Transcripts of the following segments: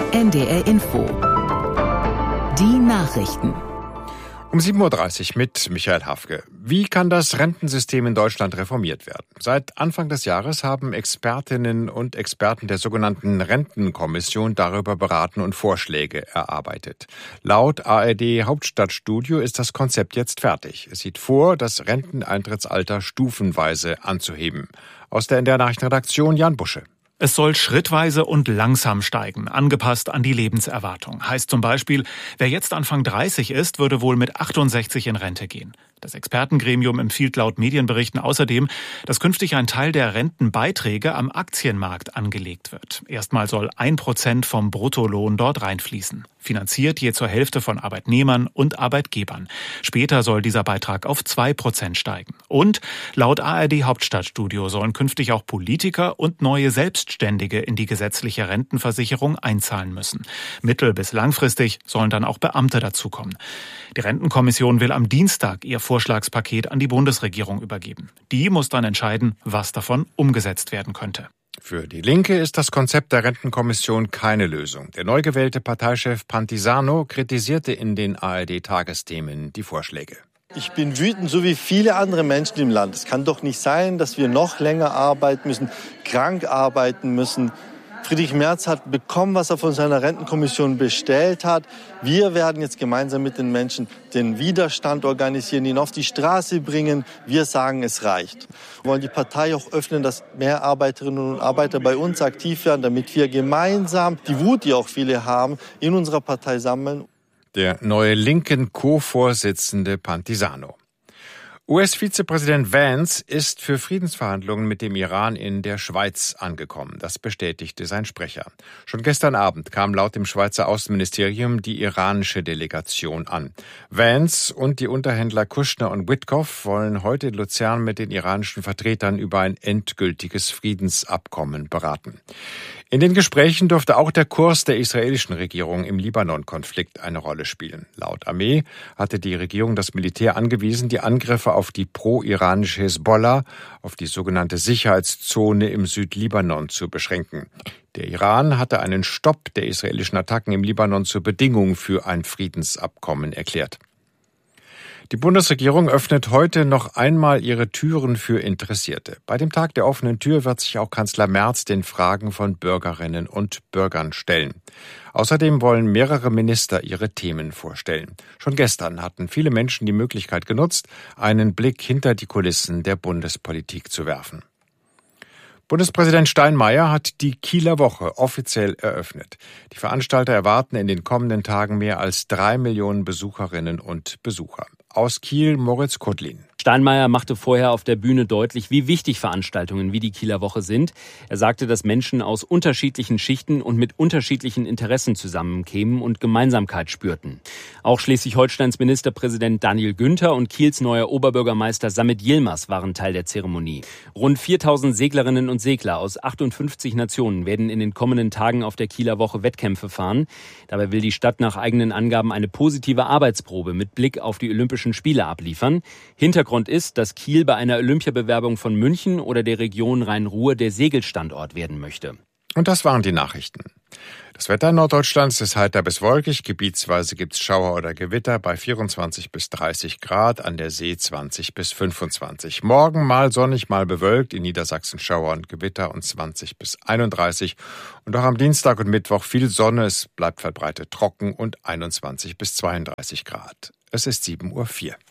NDR Info. Die Nachrichten. Um 7.30 Uhr mit Michael Hafke. Wie kann das Rentensystem in Deutschland reformiert werden? Seit Anfang des Jahres haben Expertinnen und Experten der sogenannten Rentenkommission darüber beraten und Vorschläge erarbeitet. Laut ARD Hauptstadtstudio ist das Konzept jetzt fertig. Es sieht vor, das Renteneintrittsalter stufenweise anzuheben. Aus der NDR Nachrichtenredaktion Jan Busche. Es soll schrittweise und langsam steigen, angepasst an die Lebenserwartung. Heißt zum Beispiel, wer jetzt Anfang 30 ist, würde wohl mit 68 in Rente gehen. Das Expertengremium empfiehlt laut Medienberichten außerdem, dass künftig ein Teil der Rentenbeiträge am Aktienmarkt angelegt wird. Erstmal soll 1% vom Bruttolohn dort reinfließen. Finanziert je zur Hälfte von Arbeitnehmern und Arbeitgebern. Später soll dieser Beitrag auf 2% steigen. Und laut ARD Hauptstadtstudio sollen künftig auch Politiker und neue Selbstständige in die gesetzliche Rentenversicherung einzahlen müssen. Mittel- bis langfristig sollen dann auch Beamte dazukommen. Die Rentenkommission will am Dienstag ihr Vorschlagspaket an die Bundesregierung übergeben. Die muss dann entscheiden, was davon umgesetzt werden könnte. Für die Linke ist das Konzept der Rentenkommission keine Lösung. Der neu gewählte Parteichef Pantisano kritisierte in den ARD-Tagesthemen die Vorschläge. Ich bin wütend, so wie viele andere Menschen im Land. Es kann doch nicht sein, dass wir noch länger arbeiten müssen, krank arbeiten müssen. Friedrich Merz hat bekommen, was er von seiner Rentenkommission bestellt hat. Wir werden jetzt gemeinsam mit den Menschen den Widerstand organisieren, ihn auf die Straße bringen. Wir sagen, es reicht. Wir wollen die Partei auch öffnen, dass mehr Arbeiterinnen und Arbeiter bei uns aktiv werden, damit wir gemeinsam die Wut, die auch viele haben, in unserer Partei sammeln. Der neue linken Co-Vorsitzende Pantisano. US-Vizepräsident Vance ist für Friedensverhandlungen mit dem Iran in der Schweiz angekommen. Das bestätigte sein Sprecher. Schon gestern Abend kam laut dem Schweizer Außenministerium die iranische Delegation an. Vance und die Unterhändler Kushner und Witkoff wollen heute in Luzern mit den iranischen Vertretern über ein endgültiges Friedensabkommen beraten. In den Gesprächen dürfte auch der Kurs der israelischen Regierung im Libanon-Konflikt eine Rolle spielen. Laut Armee hatte die Regierung das Militär angewiesen, die Angriffe auf die pro-iranische Hisbollah, auf die sogenannte Sicherheitszone im Südlibanon zu beschränken. Der Iran hatte einen Stopp der israelischen Attacken im Libanon zur Bedingung für ein Friedensabkommen erklärt. Die Bundesregierung öffnet heute noch einmal ihre Türen für Interessierte. Bei dem Tag der offenen Tür wird sich auch Kanzler Merz den Fragen von Bürgerinnen und Bürgern stellen. Außerdem wollen mehrere Minister ihre Themen vorstellen. Schon gestern hatten viele Menschen die Möglichkeit genutzt, einen Blick hinter die Kulissen der Bundespolitik zu werfen. Bundespräsident Steinmeier hat die Kieler Woche offiziell eröffnet. Die Veranstalter erwarten in den kommenden Tagen mehr als 3 Millionen Besucherinnen und Besucher. Aus Kiel Moritz Kudlin. Steinmeier machte vorher auf der Bühne deutlich, wie wichtig Veranstaltungen wie die Kieler Woche sind. Er sagte, dass Menschen aus unterschiedlichen Schichten und mit unterschiedlichen Interessen zusammenkämen und Gemeinsamkeit spürten. Auch Schleswig-Holsteins Ministerpräsident Daniel Günther und Kiels neuer Oberbürgermeister Samit Yilmaz waren Teil der Zeremonie. Rund 4000 Seglerinnen und Segler aus 58 Nationen werden in den kommenden Tagen auf der Kieler Woche Wettkämpfe fahren. Dabei will die Stadt nach eigenen Angaben eine positive Arbeitsprobe mit Blick auf die Olympischen Spiele abliefern. Hintergrund ist, dass Kiel bei einer Olympiabewerbung von München oder der Region Rhein-Ruhr der Segelstandort werden möchte. Und das waren die Nachrichten. Das Wetter in Norddeutschland ist heiter bis wolkig. Gebietsweise gibt es Schauer oder Gewitter bei 24 bis 30 Grad, an der See 20 bis 25. Morgen mal sonnig, mal bewölkt, in Niedersachsen Schauer und Gewitter und 20 bis 31. Und auch am Dienstag und Mittwoch viel Sonne, es bleibt verbreitet trocken und 21 bis 32 Grad. Es ist 7.04 Uhr.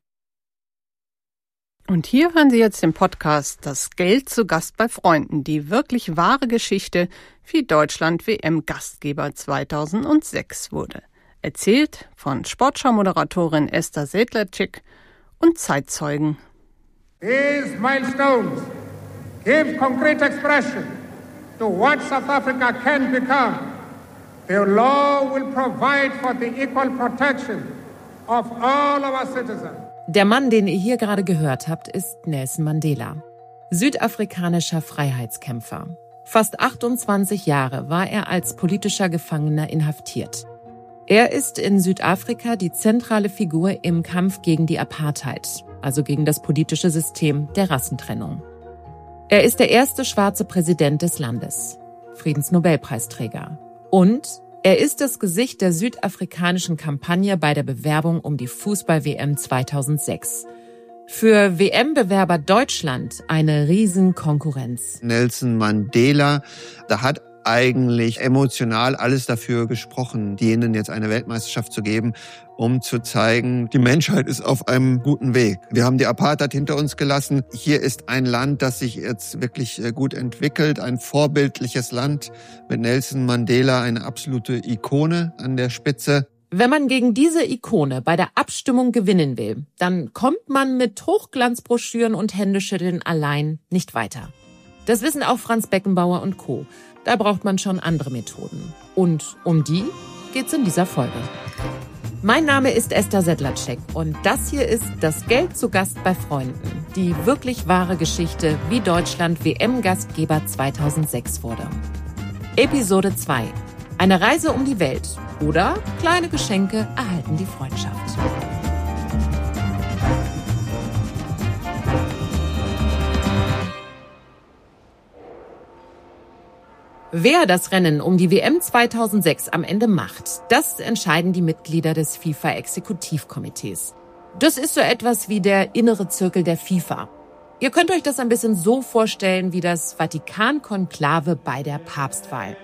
Und hier hören Sie jetzt den Podcast Das Geld zu Gast bei Freunden, die wirklich wahre Geschichte, wie Deutschland WM-Gastgeber 2006 wurde. Erzählt von Sportschau-Moderatorin Esther Sedlacek und Zeitzeugen. These milestones give concrete expression to what South Africa can become. The law will provide for the equal protection of all our citizens. Der Mann, den ihr hier gerade gehört habt, ist Nelson Mandela. Südafrikanischer Freiheitskämpfer. Fast 28 Jahre war er als politischer Gefangener inhaftiert. Er ist in Südafrika die zentrale Figur im Kampf gegen die Apartheid, also gegen das politische System der Rassentrennung. Er ist der erste schwarze Präsident des Landes, Friedensnobelpreisträger. Und Er ist das Gesicht der südafrikanischen Kampagne bei der Bewerbung um die Fußball-WM 2006. Für WM-Bewerber Deutschland eine Riesenkonkurrenz. Nelson Mandela, da hat eigentlich emotional alles dafür gesprochen, denen jetzt eine Weltmeisterschaft zu geben, um zu zeigen, die Menschheit ist auf einem guten Weg. Wir haben die Apartheid hinter uns gelassen. Hier ist ein Land, das sich jetzt wirklich gut entwickelt, ein vorbildliches Land mit Nelson Mandela, eine absolute Ikone an der Spitze. Wenn man gegen diese Ikone bei der Abstimmung gewinnen will, dann kommt man mit Hochglanzbroschüren und Händeschütteln allein nicht weiter. Das wissen auch Franz Beckenbauer und Co. Da braucht man schon andere Methoden. Und um die geht's in dieser Folge. Mein Name ist Esther Sedlacek und das hier ist Das Geld zu Gast bei Freunden. Die wirklich wahre Geschichte, wie Deutschland WM-Gastgeber 2006 wurde. Episode 2. Eine Reise um die Welt oder kleine Geschenke erhalten die Freundschaft. Wer das Rennen um die WM 2006 am Ende macht, das entscheiden die Mitglieder des FIFA-Exekutivkomitees. Das ist so etwas wie der innere Zirkel der FIFA. Ihr könnt euch das ein bisschen so vorstellen wie das Vatikan-Konklave bei der Papstwahl.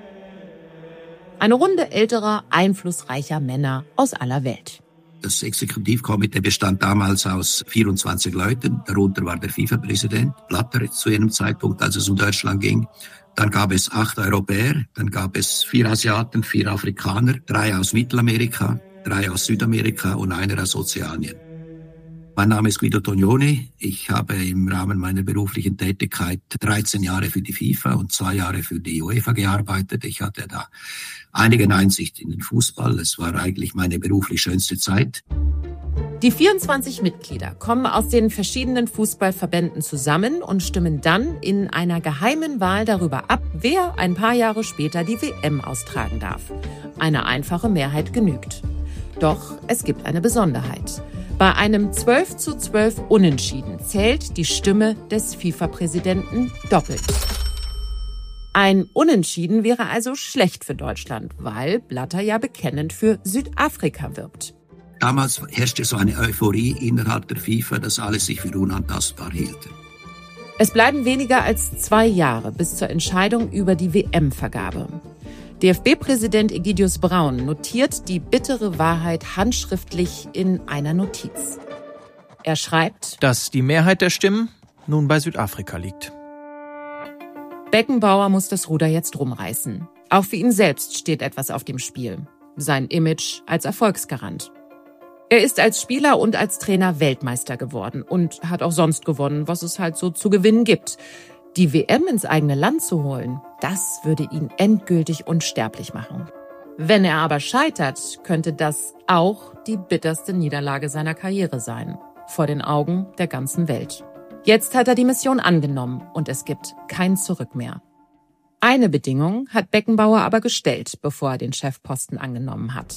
Eine Runde älterer, einflussreicher Männer aus aller Welt. Das Exekutivkomitee bestand damals aus 24 Leuten. Darunter war der FIFA-Präsident Blatter zu jenem Zeitpunkt, als es um Deutschland ging. Dann gab es 8 Europäer, dann gab es 4 Asiaten, 4 Afrikaner, 3 aus Mittelamerika, 3 aus Südamerika und einer aus Ozeanien. Mein Name ist Guido Tognoni. Ich habe im Rahmen meiner beruflichen Tätigkeit 13 Jahre für die FIFA und 2 Jahre für die UEFA gearbeitet. Ich hatte da einige Einsicht in den Fußball. Es war eigentlich meine beruflich schönste Zeit. Die 24 Mitglieder kommen aus den verschiedenen Fußballverbänden zusammen und stimmen dann in einer geheimen Wahl darüber ab, wer ein paar Jahre später die WM austragen darf. Eine einfache Mehrheit genügt. Doch es gibt eine Besonderheit. Bei einem 12:12 Unentschieden zählt die Stimme des FIFA-Präsidenten doppelt. Ein Unentschieden wäre also schlecht für Deutschland, weil Blatter ja bekennend für Südafrika wirbt. Damals herrschte so eine Euphorie innerhalb der FIFA, dass alle sich für unantastbar hielten. Es bleiben weniger als 2 Jahre bis zur Entscheidung über die WM-Vergabe. DFB-Präsident Egidius Braun notiert die bittere Wahrheit handschriftlich in einer Notiz. Er schreibt, dass die Mehrheit der Stimmen nun bei Südafrika liegt. Beckenbauer muss das Ruder jetzt rumreißen. Auch für ihn selbst steht etwas auf dem Spiel. Sein Image als Erfolgsgarant. Er ist als Spieler und als Trainer Weltmeister geworden und hat auch sonst gewonnen, was es halt so zu gewinnen gibt. Die WM ins eigene Land zu holen, das würde ihn endgültig unsterblich machen. Wenn er aber scheitert, könnte das auch die bitterste Niederlage seiner Karriere sein. Vor den Augen der ganzen Welt. Jetzt hat er die Mission angenommen und es gibt kein Zurück mehr. Eine Bedingung hat Beckenbauer aber gestellt, bevor er den Chefposten angenommen hat.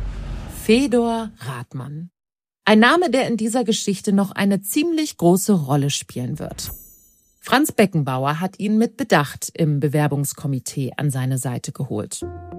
Fedor Rathmann. Ein Name, der in dieser Geschichte noch eine ziemlich große Rolle spielen wird. Franz Beckenbauer hat ihn mit Bedacht im Bewerbungskomitee an seine Seite geholt.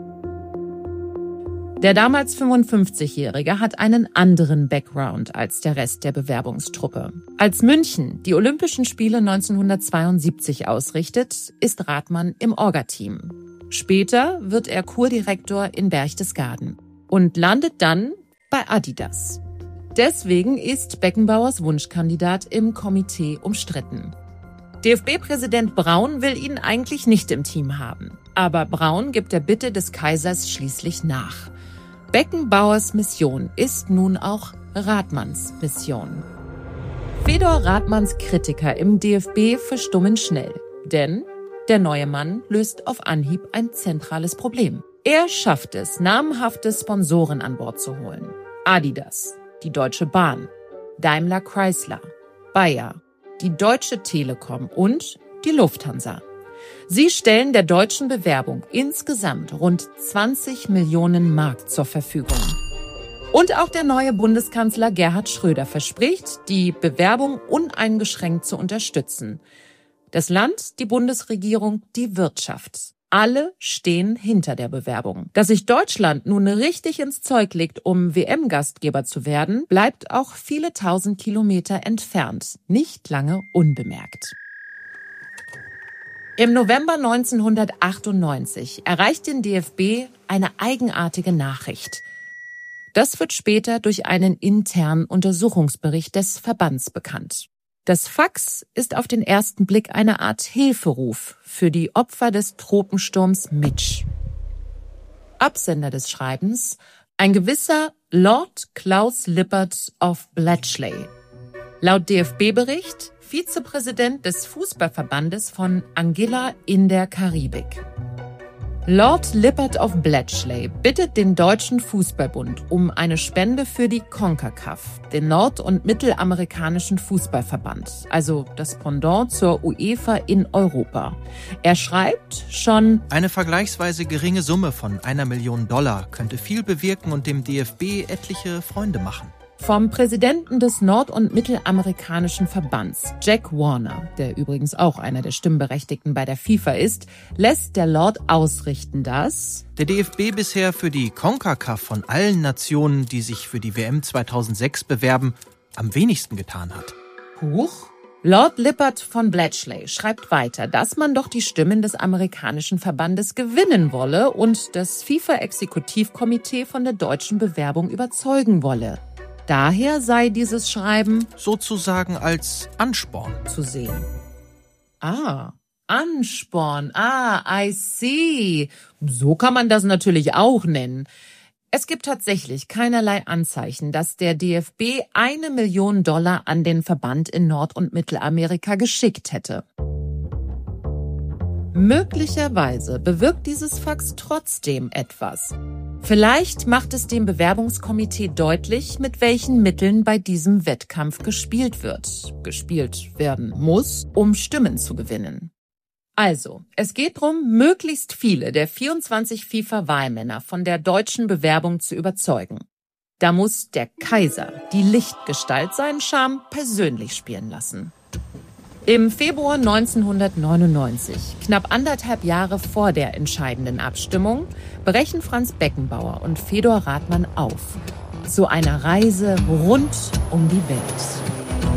Der damals 55-Jährige hat einen anderen Background als der Rest der Bewerbungstruppe. Als München die Olympischen Spiele 1972 ausrichtet, ist Rathmann im Orga-Team. Später wird er Kurdirektor in Berchtesgaden und landet dann bei Adidas. Deswegen ist Beckenbauers Wunschkandidat im Komitee umstritten. DFB-Präsident Braun will ihn eigentlich nicht im Team haben. Aber Braun gibt der Bitte des Kaisers schließlich nach. Beckenbauers Mission ist nun auch Rathmanns Mission. Fedor Rathmanns Kritiker im DFB verstummen schnell. Denn der neue Mann löst auf Anhieb ein zentrales Problem. Er schafft es, namhafte Sponsoren an Bord zu holen. Adidas, die Deutsche Bahn, Daimler Chrysler, Bayer, die Deutsche Telekom und die Lufthansa. Sie stellen der deutschen Bewerbung insgesamt rund 20 Millionen Mark zur Verfügung. Und auch der neue Bundeskanzler Gerhard Schröder verspricht, die Bewerbung uneingeschränkt zu unterstützen. Das Land, die Bundesregierung, die Wirtschaft. Alle stehen hinter der Bewerbung. Dass sich Deutschland nun richtig ins Zeug legt, um WM-Gastgeber zu werden, bleibt auch viele tausend Kilometer entfernt, nicht lange unbemerkt. Im November 1998 erreicht den DFB eine eigenartige Nachricht. Das wird später durch einen internen Untersuchungsbericht des Verbands bekannt. Das Fax ist auf den ersten Blick eine Art Hilferuf für die Opfer des Tropensturms Mitch. Absender des Schreibens: ein gewisser Lord Klaus Lippert of Bletchley. Laut DFB-Bericht Vizepräsident des Fußballverbandes von Anguilla in der Karibik. Lord Lippert of Bletchley bittet den Deutschen Fußballbund um eine Spende für die CONCACAF, den nord- und mittelamerikanischen Fußballverband, also das Pendant zur UEFA in Europa. Er schreibt schon: Eine vergleichsweise geringe Summe von $1 Million könnte viel bewirken und dem DFB etliche Freunde machen. Vom Präsidenten des Nord- und Mittelamerikanischen Verbands, Jack Warner, der übrigens auch einer der Stimmberechtigten bei der FIFA ist, lässt der Lord ausrichten, dass der DFB bisher für die CONCACAF von allen Nationen, die sich für die WM 2006 bewerben, am wenigsten getan hat. Huch? Lord Lippert von Bletchley schreibt weiter, dass man doch die Stimmen des amerikanischen Verbandes gewinnen wolle und das FIFA-Exekutivkomitee von der deutschen Bewerbung überzeugen wolle. Daher sei dieses Schreiben sozusagen als Ansporn zu sehen. Ansporn. I see. So kann man das natürlich auch nennen. Es gibt tatsächlich keinerlei Anzeichen, dass der DFB $1 Million an den Verband in Nord- und Mittelamerika geschickt hätte. Möglicherweise bewirkt dieses Fax trotzdem etwas. Vielleicht macht es dem Bewerbungskomitee deutlich, mit welchen Mitteln bei diesem Wettkampf gespielt werden muss, um Stimmen zu gewinnen. Also, es geht darum, möglichst viele der 24 FIFA-Wahlmänner von der deutschen Bewerbung zu überzeugen. Da muss der Kaiser, die Lichtgestalt, seinen Charme persönlich spielen lassen. Im Februar 1999, knapp 1,5 Jahre vor der entscheidenden Abstimmung, brechen Franz Beckenbauer und Fedor Rathmann auf zu einer Reise rund um die Welt.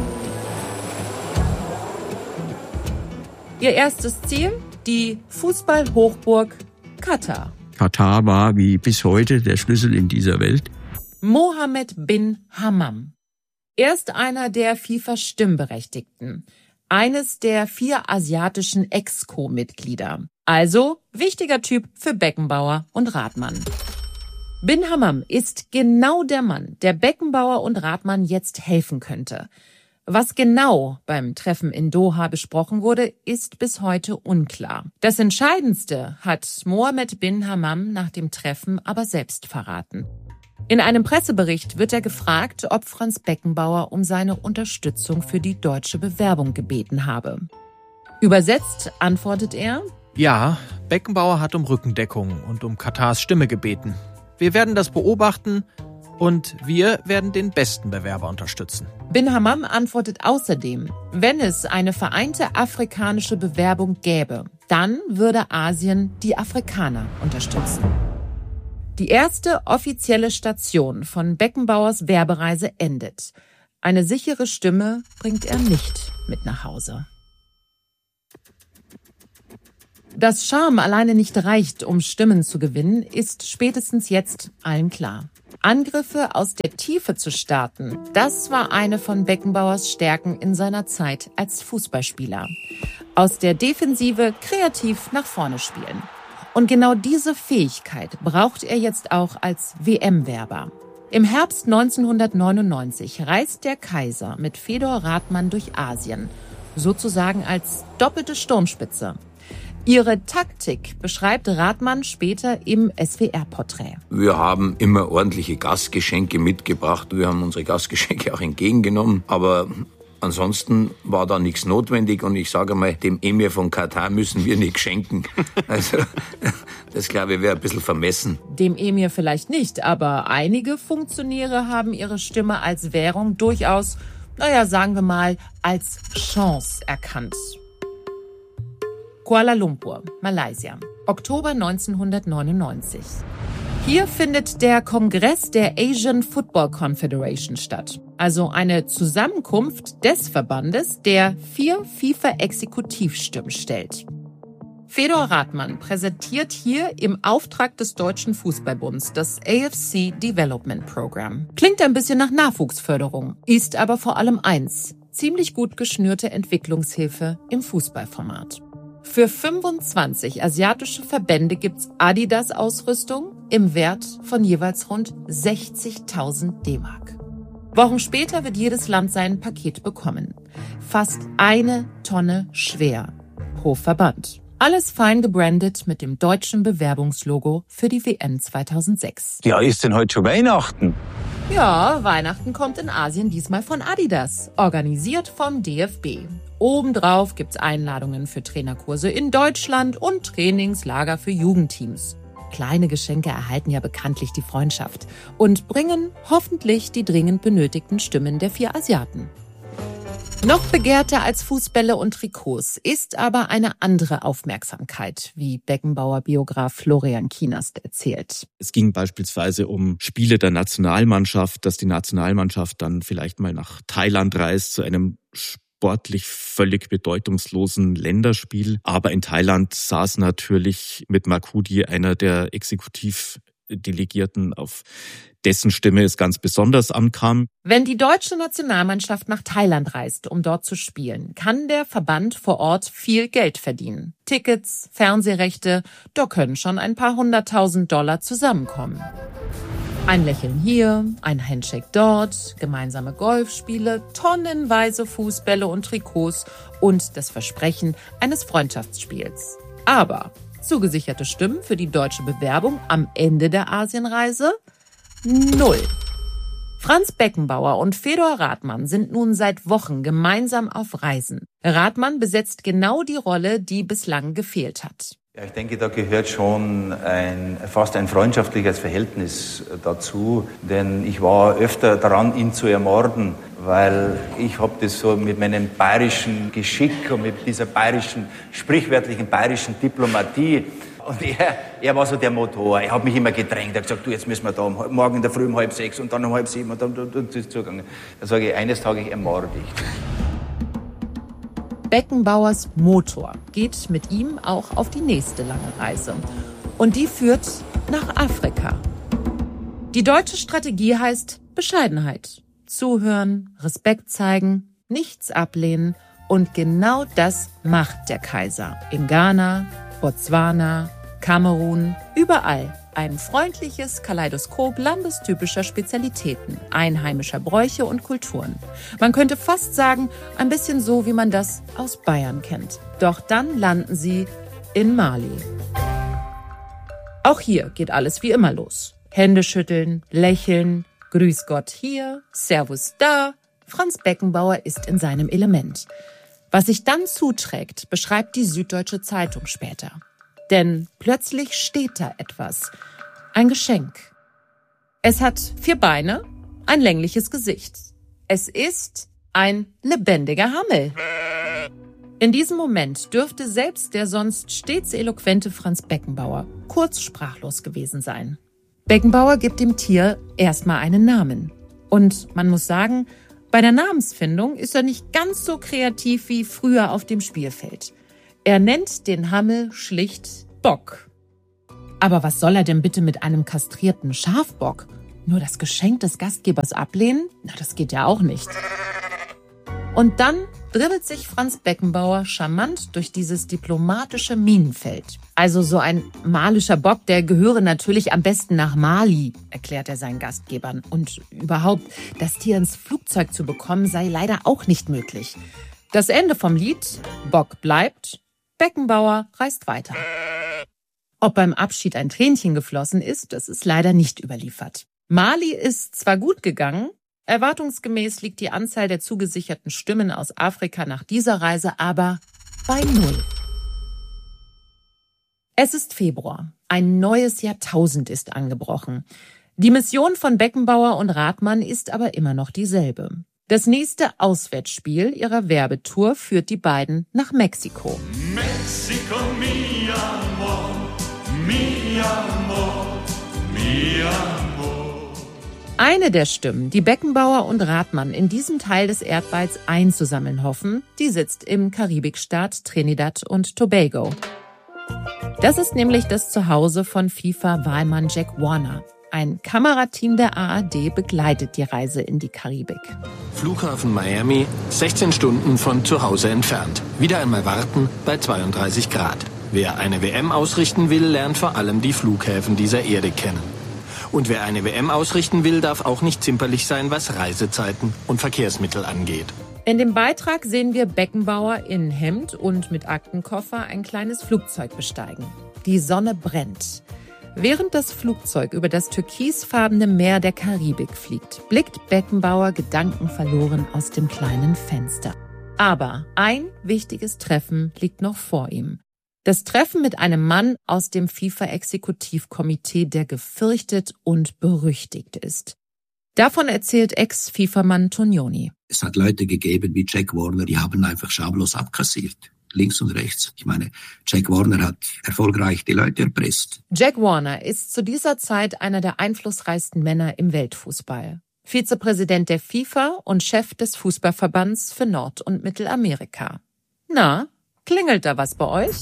Ihr erstes Ziel? Die Fußballhochburg Katar. Katar war wie bis heute der Schlüssel in dieser Welt. Mohammed bin Hammam. Er ist einer der FIFA-Stimmberechtigten. Eines der 4 asiatischen Exco-Mitglieder. Also wichtiger Typ für Beckenbauer und Rathmann. Bin Hammam ist genau der Mann, der Beckenbauer und Rathmann jetzt helfen könnte. Was genau beim Treffen in Doha besprochen wurde, ist bis heute unklar. Das Entscheidendste hat Mohammed bin Hammam nach dem Treffen aber selbst verraten. In einem Pressebericht wird er gefragt, ob Franz Beckenbauer um seine Unterstützung für die deutsche Bewerbung gebeten habe. Übersetzt antwortet er: Ja, Beckenbauer hat um Rückendeckung und um Katars Stimme gebeten. Wir werden das beobachten und wir werden den besten Bewerber unterstützen. Bin Hammam antwortet außerdem, wenn es eine vereinte afrikanische Bewerbung gäbe, dann würde Asien die Afrikaner unterstützen. Die erste offizielle Station von Beckenbauers Werbereise endet. Eine sichere Stimme bringt er nicht mit nach Hause. Dass Charme alleine nicht reicht, um Stimmen zu gewinnen, ist spätestens jetzt allen klar. Angriffe aus der Tiefe zu starten, das war eine von Beckenbauers Stärken in seiner Zeit als Fußballspieler. Aus der Defensive kreativ nach vorne spielen. Und genau diese Fähigkeit braucht er jetzt auch als WM-Werber. Im Herbst 1999 reist der Kaiser mit Fedor Rathmann durch Asien, sozusagen als doppelte Sturmspitze. Ihre Taktik beschreibt Rathmann später im SWR-Porträt. Wir haben immer ordentliche Gastgeschenke mitgebracht. Wir haben unsere Gastgeschenke auch entgegengenommen. Aber ansonsten war da nichts notwendig. Und ich sage mal, dem Emir von Katar müssen wir nichts schenken. Also das, glaube ich, wäre ein bisschen vermessen. Dem Emir vielleicht nicht, aber einige Funktionäre haben ihre Stimme als Währung durchaus, sagen wir mal, als Chance erkannt. Kuala Lumpur, Malaysia, Oktober 1999. Hier findet der Kongress der Asian Football Confederation statt, also eine Zusammenkunft des Verbandes, der 4 FIFA-Exekutivstimmen stellt. Fedor Rathmann präsentiert hier im Auftrag des Deutschen Fußballbunds das AFC Development Program. Klingt ein bisschen nach Nachwuchsförderung, ist aber vor allem eins: ziemlich gut geschnürte Entwicklungshilfe im Fußballformat. Für 25 asiatische Verbände gibt's Adidas-Ausrüstung im Wert von jeweils rund 60.000 D-Mark. Wochen später wird jedes Land sein Paket bekommen. Fast 1 Tonne schwer pro Verband. Alles fein gebrandet mit dem deutschen Bewerbungslogo für die WM 2006. Ja, ist denn heute schon Weihnachten? Ja, Weihnachten kommt in Asien diesmal von Adidas, organisiert vom DFB. Obendrauf gibt's Einladungen für Trainerkurse in Deutschland und Trainingslager für Jugendteams. Kleine Geschenke erhalten ja bekanntlich die Freundschaft und bringen hoffentlich die dringend benötigten Stimmen der 4 Asiaten. Noch begehrter als Fußbälle und Trikots ist aber eine andere Aufmerksamkeit, wie Beckenbauer-Biograf Florian Kienast erzählt. Es ging beispielsweise um Spiele der Nationalmannschaft, dass die Nationalmannschaft dann vielleicht mal nach Thailand reist zu einem sportlich völlig bedeutungslosen Länderspiel. Aber in Thailand saß natürlich mit Makudi einer der Exekutivdelegierten, auf dessen Stimme es ganz besonders ankam. Wenn die deutsche Nationalmannschaft nach Thailand reist, um dort zu spielen, kann der Verband vor Ort viel Geld verdienen. Tickets, Fernsehrechte, da können schon ein paar $100.000 zusammenkommen. Ein Lächeln hier, ein Handshake dort, gemeinsame Golfspiele, tonnenweise Fußbälle und Trikots und das Versprechen eines Freundschaftsspiels. Aber zugesicherte Stimmen für die deutsche Bewerbung am Ende der Asienreise? 0. Franz Beckenbauer und Fedor Rathmann sind nun seit Wochen gemeinsam auf Reisen. Rathmann besetzt genau die Rolle, die bislang gefehlt hat. Ja, ich denke, da gehört schon fast ein freundschaftliches Verhältnis dazu, denn ich war öfter daran, ihn zu ermorden, weil ich habe das so mit meinem bayerischen Geschick und mit dieser sprichwörtlichen bayerischen Diplomatie. Und er war so der Motor. Er hat mich immer gedrängt. Er hat gesagt, du, jetzt müssen wir da morgen in der Früh um 6:30 und dann um 6:30 und dann ist es zugegangen. Da sage ich, eines Tages ermorde ich. Beckenbauers Motor geht mit ihm auch auf die nächste lange Reise. Und die führt nach Afrika. Die deutsche Strategie heißt Bescheidenheit. Zuhören, Respekt zeigen, nichts ablehnen. Und genau das macht der Kaiser. In Ghana, Botswana, Kamerun, überall. Ein freundliches Kaleidoskop landestypischer Spezialitäten, einheimischer Bräuche und Kulturen. Man könnte fast sagen, ein bisschen so, wie man das aus Bayern kennt. Doch dann landen sie in Mali. Auch hier geht alles wie immer los. Hände schütteln, lächeln, Grüß Gott hier, Servus da. Franz Beckenbauer ist in seinem Element. Was sich dann zuträgt, beschreibt die Süddeutsche Zeitung später. Denn plötzlich steht da etwas. Ein Geschenk. Es hat 4 Beine, ein längliches Gesicht. Es ist ein lebendiger Hammel. In diesem Moment dürfte selbst der sonst stets eloquente Franz Beckenbauer kurz sprachlos gewesen sein. Beckenbauer gibt dem Tier erstmal einen Namen. Und man muss sagen, bei der Namensfindung ist er nicht ganz so kreativ wie früher auf dem Spielfeld. Er nennt den Hammel schlicht Bock. Aber was soll er denn bitte mit einem kastrierten Schafbock? Nur das Geschenk des Gastgebers ablehnen? Na, das geht ja auch nicht. Und dann dribbelt sich Franz Beckenbauer charmant durch dieses diplomatische Minenfeld. Also so ein malischer Bock, der gehöre natürlich am besten nach Mali, erklärt er seinen Gastgebern. Und überhaupt, das Tier ins Flugzeug zu bekommen, sei leider auch nicht möglich. Das Ende vom Lied: Bock bleibt, Beckenbauer reist weiter. Ob beim Abschied ein Tränchen geflossen ist, das ist leider nicht überliefert. Mali ist zwar gut gegangen, erwartungsgemäß liegt die Anzahl der zugesicherten Stimmen aus Afrika nach dieser Reise aber bei 0. Es ist Februar. Ein neues Jahrtausend ist angebrochen. Die Mission von Beckenbauer und Rathmann ist aber immer noch dieselbe. Das nächste Auswärtsspiel ihrer Werbetour führt die beiden nach Mexiko. Mexico, mi amor, mi amor, mi amor. Eine der Stimmen, die Beckenbauer und Rathmann in diesem Teil des Erdballs einzusammeln hoffen, die sitzt im Karibikstaat Trinidad und Tobago. Das ist nämlich das Zuhause von FIFA-Wahlmann Jack Warner. Ein Kamerateam der ARD begleitet die Reise in die Karibik. Flughafen Miami, 16 Stunden von zu Hause entfernt. Wieder einmal warten bei 32 Grad. Wer eine WM ausrichten will, lernt vor allem die Flughäfen dieser Erde kennen. Und wer eine WM ausrichten will, darf auch nicht zimperlich sein, was Reisezeiten und Verkehrsmittel angeht. In dem Beitrag sehen wir Beckenbauer in Hemd und mit Aktenkoffer ein kleines Flugzeug besteigen. Die Sonne brennt. Während das Flugzeug über das türkisfarbene Meer der Karibik fliegt, blickt Beckenbauer gedankenverloren aus dem kleinen Fenster. Aber ein wichtiges Treffen liegt noch vor ihm. Das Treffen mit einem Mann aus dem FIFA-Exekutivkomitee, der gefürchtet und berüchtigt ist. Davon erzählt Ex-FIFA-Mann Tognoni. Es hat Leute gegeben wie Jack Warner, die haben einfach schamlos abkassiert. Links und rechts. Ich meine, Jack Warner hat erfolgreich die Leute erpresst. Jack Warner ist zu dieser Zeit einer der einflussreichsten Männer im Weltfußball. Vizepräsident der FIFA und Chef des Fußballverbands für Nord- und Mittelamerika. Na, klingelt da was bei euch?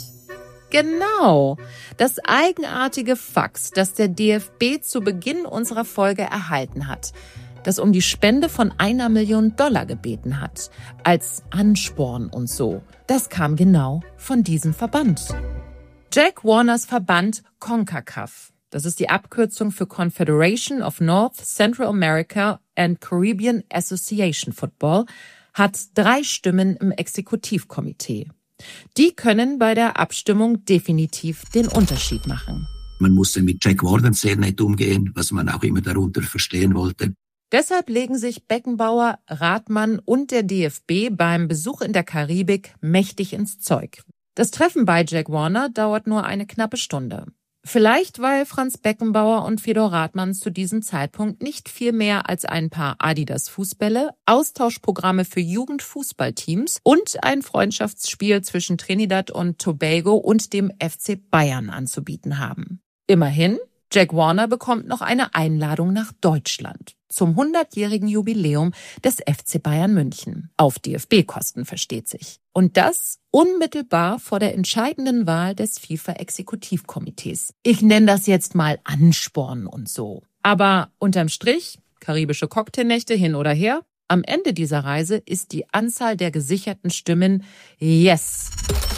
Genau, das eigenartige Fax, das der DFB zu Beginn unserer Folge erhalten hat, das um die Spende von $1 Million gebeten hat, als Ansporn und so. Das kam genau von diesem Verband. Jack Warners Verband CONCACAF, das ist die Abkürzung für Confederation of North, Central America and Caribbean Association Football, hat 3 Stimmen im Exekutivkomitee. Die können bei der Abstimmung definitiv den Unterschied machen. Man musste mit Jack Warner sehr nett umgehen, was man auch immer darunter verstehen wollte. Deshalb legen sich Beckenbauer, Rathmann und der DFB beim Besuch in der Karibik mächtig ins Zeug. Das Treffen bei Jack Warner dauert nur eine knappe Stunde. Vielleicht, weil Franz Beckenbauer und Fedor Rathmann zu diesem Zeitpunkt nicht viel mehr als ein paar Adidas-Fußbälle, Austauschprogramme für Jugendfußballteams und ein Freundschaftsspiel zwischen Trinidad und Tobago und dem FC Bayern anzubieten haben. Immerhin, Jack Warner bekommt noch eine Einladung nach Deutschland zum 100-jährigen Jubiläum des FC Bayern München. Auf DFB-Kosten, versteht sich. Und das unmittelbar vor der entscheidenden Wahl des FIFA-Exekutivkomitees. Ich nenne das jetzt mal Ansporn und so. Aber unterm Strich, karibische Cocktailnächte hin oder her, am Ende dieser Reise ist die Anzahl der gesicherten Stimmen Yes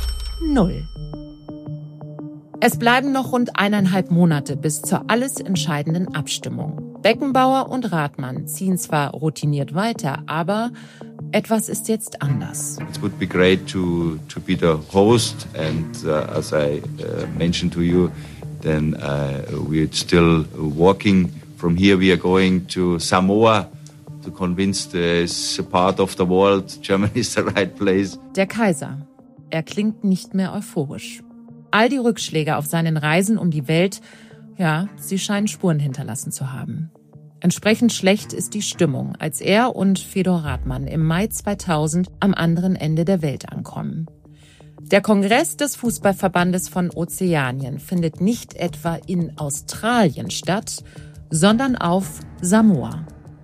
0. Es bleiben noch rund 1,5 Monate bis zur alles entscheidenden Abstimmung. Beckenbauer und Rathmann ziehen zwar routiniert weiter, aber etwas ist jetzt anders. It would be great to be the host and as I mentioned to you, then we're still walking from here. We are going to Samoa to convince this part of the world Germany is the right place. Der Kaiser, er klingt nicht mehr euphorisch. All die Rückschläge auf seinen Reisen um die Welt, ja, sie scheinen Spuren hinterlassen zu haben. Entsprechend schlecht ist die Stimmung, als er und Fedor Rathmann im Mai 2000 am anderen Ende der Welt ankommen. Der Kongress des Fußballverbandes von Ozeanien findet nicht etwa in Australien statt, sondern auf Samoa.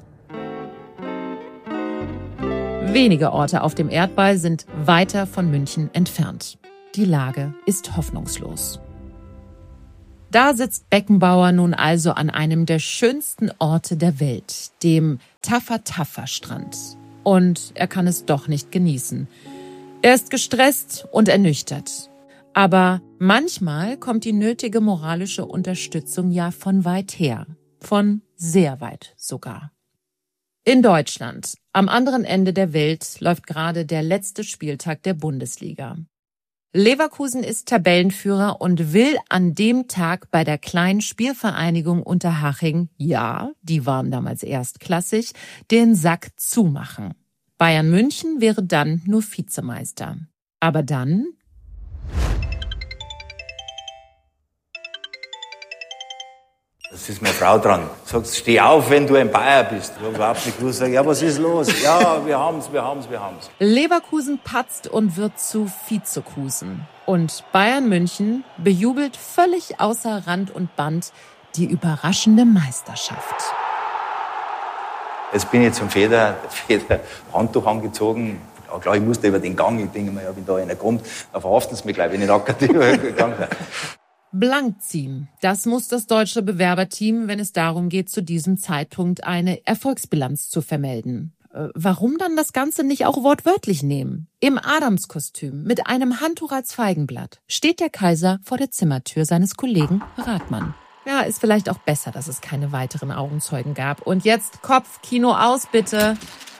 Wenige Orte auf dem Erdball sind weiter von München entfernt. Die Lage ist hoffnungslos. Da sitzt Beckenbauer nun also an einem der schönsten Orte der Welt, dem Tafa-Tafa-Strand. Und er kann es doch nicht genießen. Er ist gestresst und ernüchtert. Aber manchmal kommt die nötige moralische Unterstützung ja von weit her. Von sehr weit sogar. In Deutschland, am anderen Ende der Welt, läuft gerade der letzte Spieltag der Bundesliga. Leverkusen ist Tabellenführer und will an dem Tag bei der kleinen Spielvereinigung Unterhaching, ja, die waren damals erstklassig, den Sack zumachen. Bayern München wäre dann nur Vizemeister. Aber dann... Das ist meine Frau dran. Sagst, steh auf, wenn du ein Bayer bist. Ich habe überhaupt nicht gewusst. Sag, ja, was ist los? Ja, wir haben's. Leverkusen patzt und wird zu Vizekusen. Und Bayern München bejubelt völlig außer Rand und Band die überraschende Meisterschaft. Jetzt bin ich zum Handtuch angezogen. Ja, klar, ich musste über den Gang. Ich denke mir, ja, wenn da einer kommt, dann verhaften sie mich gleich, wenn ich nackert gegangen bin. Blank ziehen. Das muss das deutsche Bewerberteam, wenn es darum geht, zu diesem Zeitpunkt eine Erfolgsbilanz zu vermelden. Warum dann das Ganze nicht auch wortwörtlich nehmen? Im Adamskostüm, mit einem Handtuch als Feigenblatt, steht der Kaiser vor der Zimmertür seines Kollegen Rathmann. Ja, ist vielleicht auch besser, dass es keine weiteren Augenzeugen gab. Und jetzt Kopfkino aus, bitte.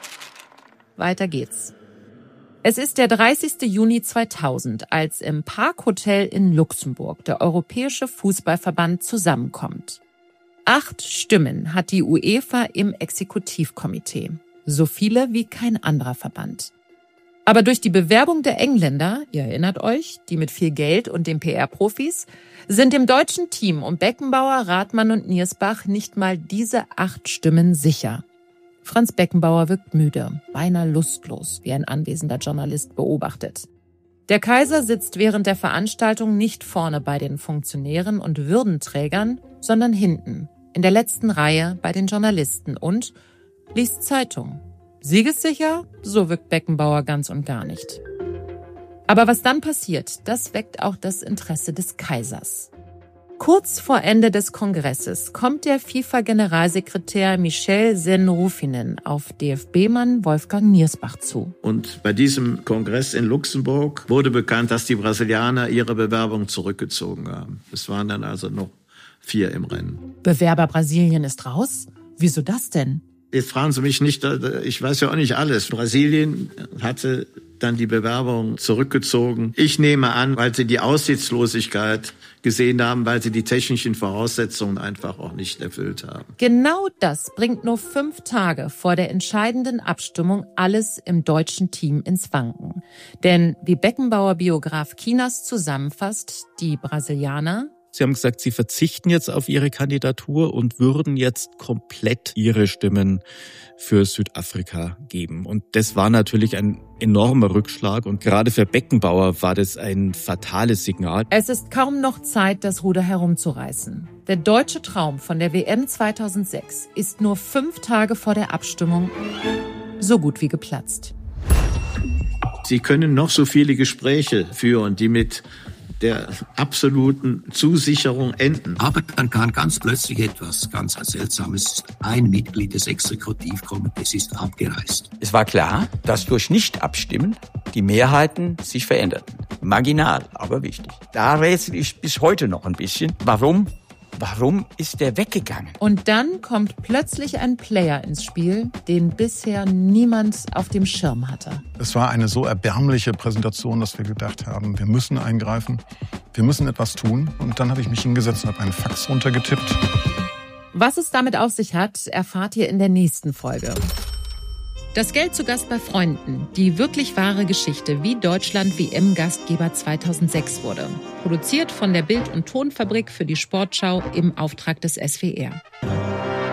Weiter geht's. Es ist der 30. Juni 2000, als im Parkhotel in Luxemburg der Europäische Fußballverband zusammenkommt. 8 Stimmen hat die UEFA im Exekutivkomitee. So viele wie kein anderer Verband. Aber durch die Bewerbung der Engländer, ihr erinnert euch, die mit viel Geld und den PR-Profis, sind dem deutschen Team um Beckenbauer, Rathmann und Niersbach nicht mal diese 8 Stimmen sicher. Franz Beckenbauer wirkt müde, beinahe lustlos, wie ein anwesender Journalist beobachtet. Der Kaiser sitzt während der Veranstaltung nicht vorne bei den Funktionären und Würdenträgern, sondern hinten, in der letzten Reihe bei den Journalisten und liest Zeitung. Siegessicher? So wirkt Beckenbauer ganz und gar nicht. Aber was dann passiert, das weckt auch das Interesse des Kaisers. Kurz vor Ende des Kongresses kommt der FIFA-Generalsekretär Michel Sen-Rufinen auf DFB-Mann Wolfgang Niersbach zu. Und bei diesem Kongress in Luxemburg wurde bekannt, dass die Brasilianer ihre Bewerbung zurückgezogen haben. Es waren dann also noch 4 im Rennen. Bewerber Brasilien ist raus? Wieso das denn? Jetzt fragen Sie mich nicht, ich weiß ja auch nicht alles. Brasilien hatte dann die Bewerbung zurückgezogen. Ich nehme an, weil sie die Aussichtslosigkeit gesehen haben, weil sie die technischen Voraussetzungen einfach auch nicht erfüllt haben. Genau das bringt nur 5 Tage vor der entscheidenden Abstimmung alles im deutschen Team ins Wanken. Denn wie Beckenbauer-Biograf Kinas zusammenfasst, die Brasilianer... Sie haben gesagt, Sie verzichten jetzt auf Ihre Kandidatur und würden jetzt komplett Ihre Stimmen für Südafrika geben. Und das war natürlich ein enormer Rückschlag. Und gerade für Beckenbauer war das ein fatales Signal. Es ist kaum noch Zeit, das Ruder herumzureißen. Der deutsche Traum von der WM 2006 ist nur 5 Tage vor der Abstimmung so gut wie geplatzt. Sie können noch so viele Gespräche führen, die mit der absoluten Zusicherung enden. Aber dann kam ganz plötzlich etwas ganz Seltsames. Ein Mitglied des Exekutivkomitees ist abgereist. Es war klar, dass durch Nicht-Abstimmen die Mehrheiten sich veränderten. Marginal, aber wichtig. Da rätsel ich bis heute noch ein bisschen. Warum ist der weggegangen? Und dann kommt plötzlich ein Player ins Spiel, den bisher niemand auf dem Schirm hatte. Es war eine so erbärmliche Präsentation, dass wir gedacht haben, wir müssen eingreifen, wir müssen etwas tun. Und dann habe ich mich hingesetzt und habe einen Fax runtergetippt. Was es damit auf sich hat, erfahrt ihr in der nächsten Folge. Das Geld zu Gast bei Freunden. Die wirklich wahre Geschichte, wie Deutschland WM-Gastgeber 2006 wurde. Produziert von der Bild- und Tonfabrik für die Sportschau im Auftrag des SWR.